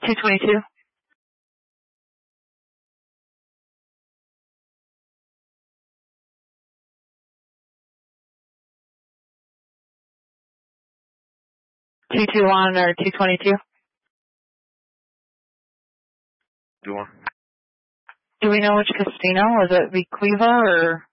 222. (221) or 222. Do one. Do we know which casino? Was it Requiva or?